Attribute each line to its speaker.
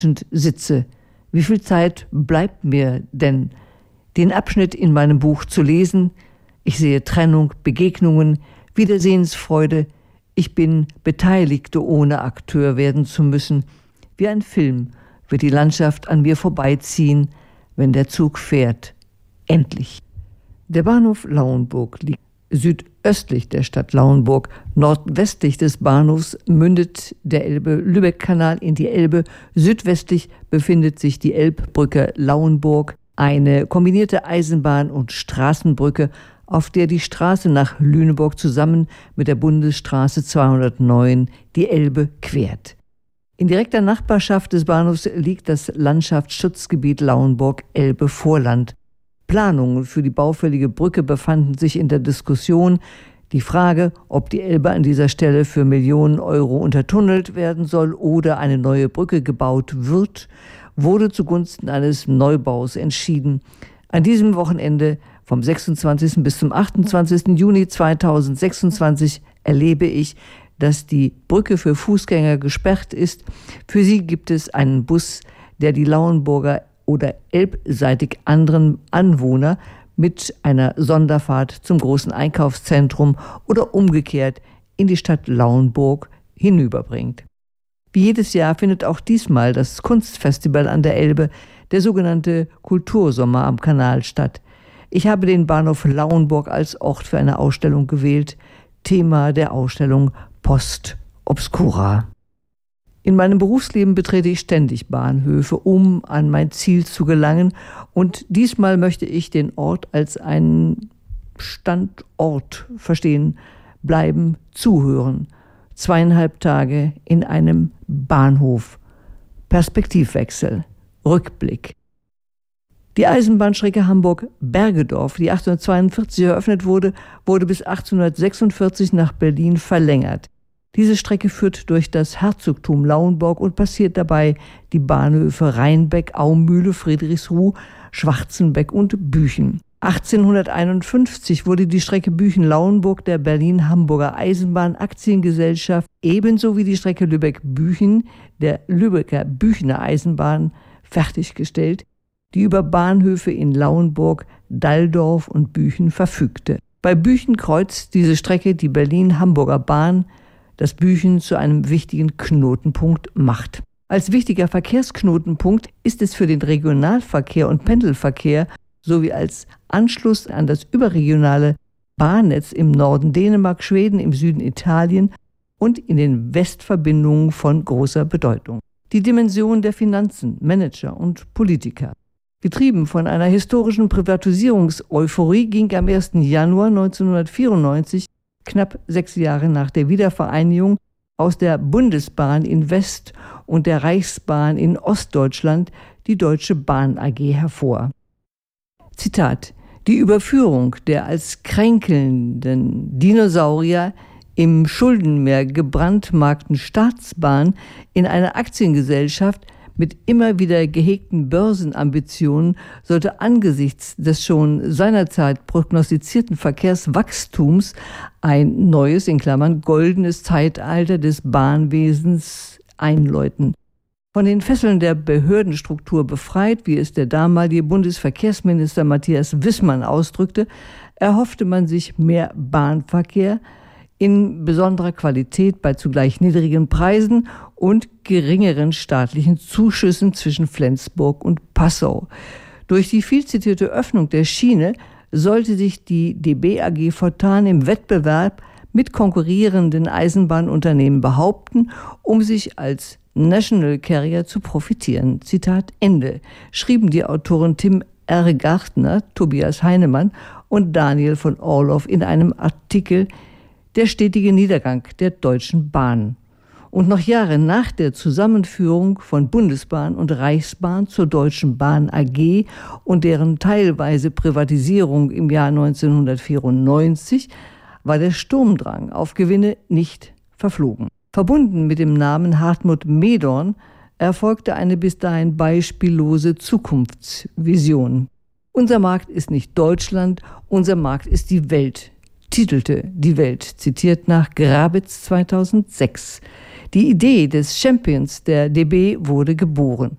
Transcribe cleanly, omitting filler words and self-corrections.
Speaker 1: sitze. Wie viel Zeit bleibt mir denn, den Abschnitt in meinem Buch zu lesen? Ich sehe Trennung, Begegnungen, Wiedersehensfreude. Ich bin Beteiligte, ohne Akteur werden zu müssen. Wie ein Film wird die Landschaft an mir vorbeiziehen, wenn der Zug fährt. Endlich. Der Bahnhof Lauenburg liegt südöstlich der Stadt Lauenburg. Nordwestlich des Bahnhofs mündet der Elbe-Lübeck-Kanal in die Elbe. Südwestlich befindet sich die Elbbrücke Lauenburg, eine kombinierte Eisenbahn- und Straßenbrücke, auf der die Straße nach Lüneburg zusammen mit der Bundesstraße 209 die Elbe quert. In direkter Nachbarschaft des Bahnhofs liegt das Landschaftsschutzgebiet Lauenburg-Elbe-Vorland. Planungen für die baufällige Brücke befanden sich in der Diskussion. Die Frage, ob die Elbe an dieser Stelle für Millionen Euro untertunnelt werden soll oder eine neue Brücke gebaut wird, wurde zugunsten eines Neubaus entschieden. An diesem Wochenende vom 26. bis zum 28. Juni 2026 erlebe ich, dass die Brücke für Fußgänger gesperrt ist. Für sie gibt es einen Bus, der die Lauenburger oder elbseitig anderen Anwohner mit einer Sonderfahrt zum großen Einkaufszentrum oder umgekehrt in die Stadt Lauenburg hinüberbringt. Wie jedes Jahr findet auch diesmal das Kunstfestival an der Elbe, der sogenannte Kultursommer am Kanal, statt. Ich habe den Bahnhof Lauenburg als Ort für eine Ausstellung gewählt. Thema der Ausstellung Post Obscura. In meinem Berufsleben betrete ich ständig Bahnhöfe, um an mein Ziel zu gelangen. Und diesmal möchte ich den Ort als einen Standort verstehen, bleiben, zuhören. 2,5 Tage in einem Bahnhof. Perspektivwechsel, Rückblick. Die Eisenbahnstrecke Hamburg-Bergedorf, die 1842 eröffnet wurde, wurde bis 1846 nach Berlin verlängert. Diese Strecke führt durch das Herzogtum Lauenburg und passiert dabei die Bahnhöfe Rheinbeck, Aumühle, Friedrichsruh, Schwarzenbeck und Büchen. 1851 wurde die Strecke Büchen-Lauenburg der Berlin-Hamburger Eisenbahn-Aktiengesellschaft ebenso wie die Strecke Lübeck-Büchen der Lübecker Büchener Eisenbahn fertiggestellt, die über Bahnhöfe in Lauenburg, Dalldorf und Büchen verfügte. Bei Büchen kreuzt diese Strecke die Berlin-Hamburger Bahn, das Büchen zu einem wichtigen Knotenpunkt macht. Als wichtiger Verkehrsknotenpunkt ist es für den Regionalverkehr und Pendelverkehr sowie als Anschluss an das überregionale Bahnnetz im Norden Dänemark, Schweden, im Süden Italien und in den Westverbindungen von großer Bedeutung. Die Dimension der Finanzen, Manager und Politiker. Getrieben von einer historischen Privatisierungseuphorie ging am 1. Januar 1994, knapp 6 Jahre nach der Wiedervereinigung, aus der Bundesbahn in West- und der Reichsbahn in Ostdeutschland die Deutsche Bahn AG hervor. Zitat: Die Überführung der als kränkelnden Dinosaurier im Schuldenmeer gebrandmarkten Staatsbahn in eine Aktiengesellschaft mit immer wieder gehegten Börsenambitionen sollte angesichts des schon seinerzeit prognostizierten Verkehrswachstums ein neues, in Klammern, goldenes Zeitalter des Bahnwesens einläuten. Von den Fesseln der Behördenstruktur befreit, wie es der damalige Bundesverkehrsminister Matthias Wissmann ausdrückte, erhoffte man sich mehr Bahnverkehr in besonderer Qualität bei zugleich niedrigen Preisen und geringeren staatlichen Zuschüssen zwischen Flensburg und Passau. Durch die viel zitierte Öffnung der Schiene sollte sich die DB AG fortan im Wettbewerb mit konkurrierenden Eisenbahnunternehmen behaupten, um sich als National Carrier zu profitieren. Zitat Ende, schrieben die Autoren Tim R. Gartner, Tobias Heinemann und Daniel von Orloff in einem Artikel Der stetige Niedergang der Deutschen Bahn. Und noch Jahre nach der Zusammenführung von Bundesbahn und Reichsbahn zur Deutschen Bahn AG und deren teilweise Privatisierung im Jahr 1994 war der Sturmdrang auf Gewinne nicht verflogen. Verbunden mit dem Namen Hartmut Medorn erfolgte eine bis dahin beispiellose Zukunftsvision. Unser Markt ist nicht Deutschland, unser Markt ist die Welt, titelte Die Welt, zitiert nach Grabitz 2006. Die Idee des Champions der DB wurde geboren.